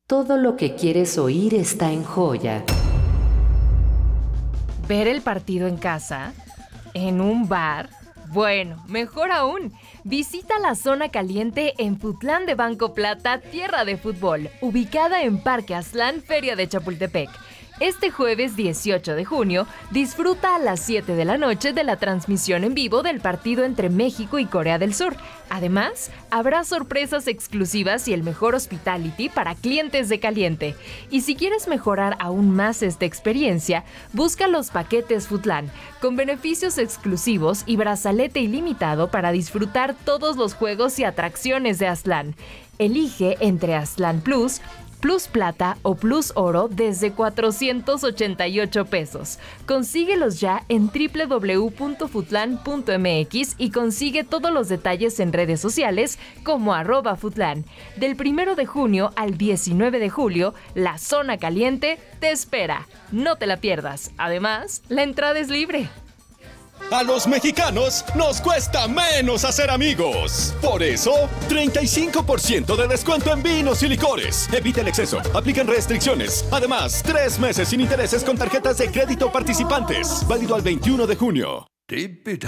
Todo lo que quieres oír está en Joya. ¿Ver el partido en casa? ¿En un bar? Bueno, mejor aún, visita la zona caliente en Futlán de Banco Plata, tierra de fútbol, ubicada en Parque Aztlán, Feria de Chapultepec. Este jueves 18 de junio, disfruta a las 7 de la noche de la transmisión en vivo del partido entre México y Corea del Sur. Además, habrá sorpresas exclusivas y el mejor hospitality para clientes de Caliente. Y si quieres mejorar aún más esta experiencia, busca los paquetes Futlán, con beneficios exclusivos y brazalete ilimitado para disfrutar todos los juegos y atracciones de Aztlán. Elige entre Aztlán Plus, Plus Plata o Plus Oro desde 488 pesos. Consíguelos ya en www.futlan.mx y consigue todos los detalles en redes sociales como @Futlan. Del 1 de junio al 19 de julio, la zona caliente te espera. No te la pierdas. Además, la entrada es libre. A los mexicanos nos cuesta menos hacer amigos. Por eso, 35% de descuento en vinos y licores. Evita el exceso. Aplican restricciones. Además, 3 meses sin intereses con tarjetas de crédito participantes. Válido al 21 de junio.